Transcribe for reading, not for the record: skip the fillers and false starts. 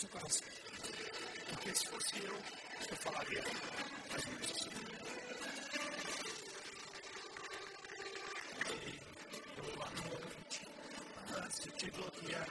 seu coração. Porque se fosse eu falaria mais ou menos assim. Boa noite, se te bloquear,